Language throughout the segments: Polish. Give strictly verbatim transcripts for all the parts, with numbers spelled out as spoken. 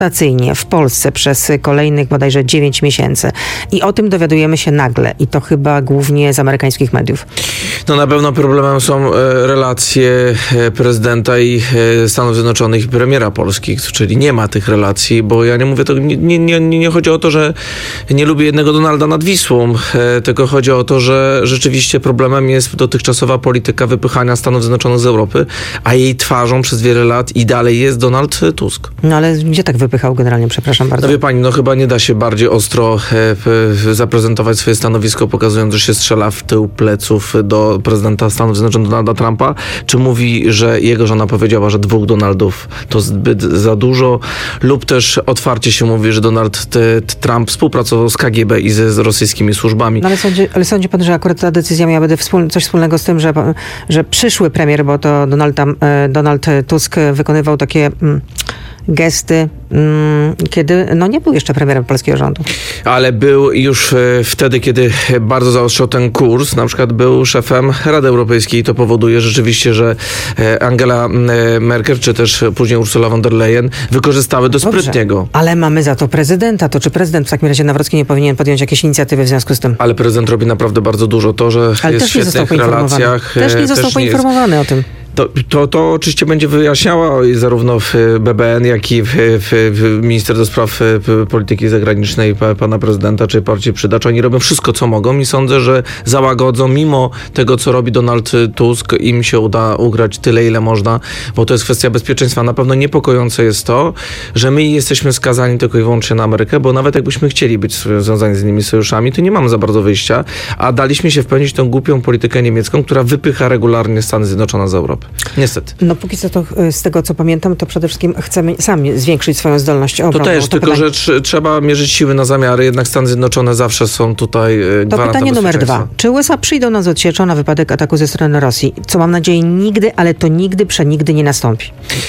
stacyjnie w Polsce przez kolejnych bodajże dziewięć miesięcy. I o tym dowiadujemy się nagle. I to chyba głównie z amerykańskich mediów. No na pewno problemem są e, relacje e, prezydenta i e, Stanów Zjednoczonych i premiera Polski, czyli nie ma tych relacji, bo ja nie mówię, to nie, nie, nie, nie chodzi o to, że nie lubię jednego Donalda nad Wisłą, e, tylko chodzi o to, że rzeczywiście problemem jest dotychczasowa polityka wypychania Stanów Zjednoczonych z Europy, a jej twarzą przez wiele lat i dalej jest Donald Tusk. No ale gdzie tak wypychał generalnie, przepraszam bardzo? No wie pani, no chyba nie da się bardziej ostro e, p, zaprezentować swoje stanowisko, pokazując, że się strzela w tył pleców do prezydenta Stanów Zjednoczonych Donalda Trumpa, czy mówi, że jego żona powiedziała, że dwóch Donaldów to zbyt za dużo, lub też otwarcie się mówi, że Donald t, t, Trump współpracował z K G B i ze z rosyjskimi służbami. No ale, sądzi, ale sądzi pan, że akurat ta decyzja miała będzie wspól, coś wspólnego z tym, że, że przyszły premier, bo to Donald, Donald Tusk wykonywał takie mm, gesty, mm, kiedy no nie był jeszcze premierem polskiego rządu. Ale był już e, wtedy, kiedy bardzo zaostrzał ten kurs, na przykład był szefem Rady Europejskiej i to powoduje rzeczywiście, że e, Angela e, Merkel, czy też później Ursula von der Leyen wykorzystały do sprytniego. Dobrze, ale mamy za to prezydenta. To czy prezydent w takim razie Nawrocki nie powinien podjąć jakieś inicjatywy w związku z tym? Ale prezydent robi naprawdę bardzo dużo. To, że ale jest w świetnych relacjach. Też nie został też poinformowany nie o tym. To, to, to oczywiście będzie wyjaśniała zarówno w B B N, jak i w, w, w minister do spraw polityki zagranicznej pana prezydenta, czy partii Przydacz. Oni robią wszystko, co mogą i sądzę, że załagodzą, mimo tego, co robi Donald Tusk, im się uda ugrać tyle, ile można, bo to jest kwestia bezpieczeństwa. Na pewno niepokojące jest to, że my jesteśmy skazani tylko i wyłącznie na Amerykę, bo nawet jakbyśmy chcieli być związani z innymi sojuszami, to nie mamy za bardzo wyjścia, a daliśmy się wpełnić tą głupią politykę niemiecką, która wypycha regularnie Stany Zjednoczone z Europy. Niestety. No póki co to z tego, co pamiętam, to przede wszystkim chcemy sami zwiększyć swoją zdolność obronną. To też, to tylko pytanie... że tr- trzeba mierzyć siły na zamiary, jednak Stany Zjednoczone zawsze są tutaj e, To pytanie numer dwa. Czy U S A przyjdą nas odsieczą na wypadek ataku ze strony Rosji? Co mam nadzieję nigdy, ale to nigdy, przenigdy nie nastąpi.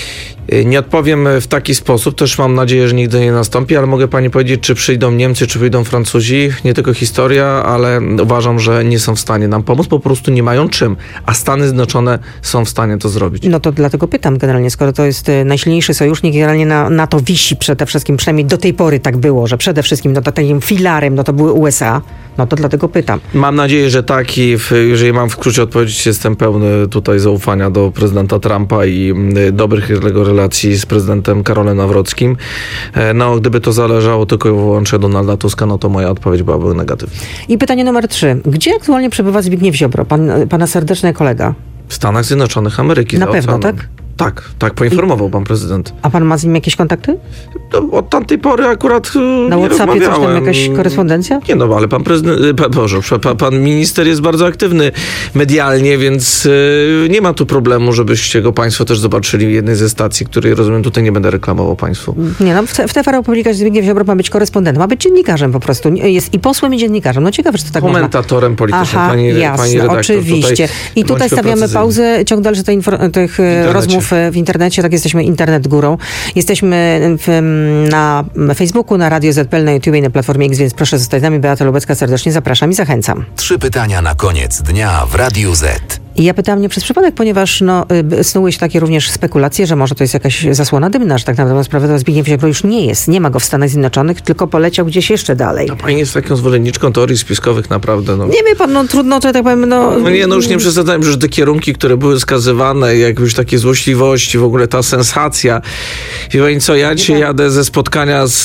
Nie odpowiem w taki sposób, też mam nadzieję, że nigdy nie nastąpi, ale mogę pani powiedzieć, czy przyjdą Niemcy, czy przyjdą Francuzi. Nie tylko historia, ale uważam, że nie są w stanie nam pomóc, po prostu nie mają czym, a Stany Zjednoczone są w stanie to zrobić. No to dlatego pytam generalnie, skoro to jest najsilniejszy sojusznik, generalnie na, na to wisi przede wszystkim, przynajmniej do tej pory tak było, że przede wszystkim no to takim filarem no to były U S A, no to dlatego pytam. Mam nadzieję, że tak i w, jeżeli mam w skrócie odpowiedzieć, jestem pełny tutaj zaufania do prezydenta Trumpa i dobrych jego relacji z prezydentem Karolem Nawrockim. No, gdyby to zależało tylko i wyłącznie od Donalda Tuska, no to moja odpowiedź byłaby negatywna. I pytanie numer trzy. Gdzie aktualnie przebywa Zbigniew Ziobro, pan, pana serdeczny kolega? W Stanach Zjednoczonych Ameryki. Na pewno, tak? Tak, tak, poinformował pan prezydent. A pan ma z nim jakieś kontakty? No, od tamtej pory akurat Na nie WhatsAppie coś tam, rozmawiałem. jakaś korespondencja? Nie no, ale pan prezydent, pa, Boże, pan, pan minister jest bardzo aktywny medialnie, więc yy, nie ma tu problemu, żebyście go państwo też zobaczyli w jednej ze stacji, której, rozumiem, tutaj nie będę reklamował państwu. Nie no, w, w T V R Publika Zbigniew Ziobro ma być korespondentem, ma być dziennikarzem po prostu. Jest i posłem, i dziennikarzem. No ciekawe, czy to tak Komentatorem można. politycznym, Aha, pani, jasne, pani redaktor. oczywiście. Tutaj I tutaj stawiamy precyzyjnie. pauzę, ciąg dalszy tej infor- tych rozmów w internecie. Tak, jesteśmy internet górą. Jesteśmy w, na Facebooku, na Radio Z P L, na YouTube i na Platformie X, więc proszę zostać z nami. Beata Lubecka, serdecznie zapraszam i zachęcam. Trzy pytania na koniec dnia w Radiu Z. I ja pytam nie przez przypadek, ponieważ no, snuły się takie również spekulacje, że może to jest jakaś zasłona dymna, że tak naprawdę sprawę to Zbigniew Ziobro już nie jest. Nie ma go w Stanach Zjednoczonych, tylko poleciał gdzieś jeszcze dalej. A pani jest taką zwolenniczką teorii spiskowych, naprawdę. No. Nie wie pan, no trudno, to tak powiem, no... No nie, no już nie przesadzałem, że te kierunki, które były skazywane, jak już takie złośliwości, w ogóle ta sensacja. Wie pani co, ja dzisiaj jadę ze spotkania z...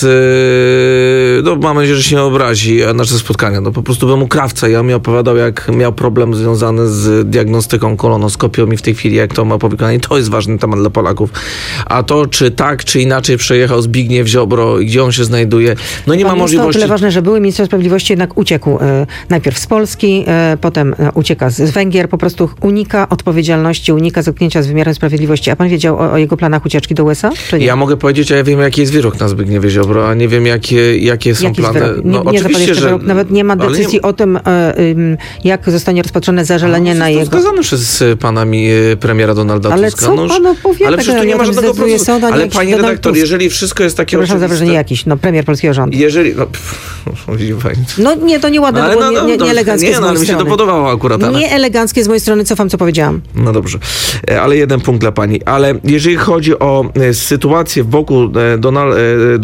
No mam nadzieję, że się nie obrazi, a nasze spotkania, no po prostu byłem u krawca i on mi opowiadał, jak miał problem związany z diagnostyką, kolonoskopią i w tej chwili jak to ma powykonanie, to jest ważny temat dla Polaków. A to, czy tak, czy inaczej przejechał Zbigniew Ziobro i gdzie on się znajduje, no nie Pan ma możliwości... To o tyle ważne, że były minister sprawiedliwości jednak uciekł e, najpierw z Polski, e, potem e, ucieka z, z Węgier, po prostu unika odpowiedzialności, unika zetknięcia z wymiarem sprawiedliwości. A pan wiedział o, o jego planach ucieczki do U S A? Czy nie? Ja mogę powiedzieć, a ja wiem, jaki jest wyrok na Zbigniewie Ziobro, a nie wiem, jakie, jakie są Jaki plany. Wyrok? Nie, No, nie oczywiście, że... wyrok. Nawet nie ma decyzji nie... o tym, e, ym, jak zostanie rozpatrzone zażalenie no, na jego... Wskazane przez pana mi, premiera Donalda ale Tuska. Co no, pan opowiada? ale przecież tu nie ma żadnego procesu. Ale pani redaktor, Tusk. jeżeli wszystko jest takie Przepraszam oczywiste... za wrażenie jakiś, no premier polskiego rządu. Jeżeli... No, pff, widzi pani. No nie, to nieładne, No, ale było no, nie, nie, no, nie eleganckie nie, z no, ale mojej mi się strony. to podobało akurat. Ale... Nie eleganckie z mojej strony, cofam, co powiedziałam. No dobrze, ale jeden punkt dla pani. Ale jeżeli chodzi o sytuację wokół Donalda